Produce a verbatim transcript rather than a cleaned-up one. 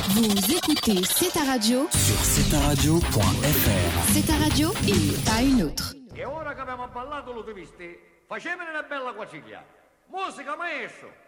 Vous écoutez C'est ta radio sur c'est ta radio point f r. C'est ta radio et pas une autre. E ora che abbiamo ballato l'utilisti, facemene una bella quadriglia. Musica, maestro!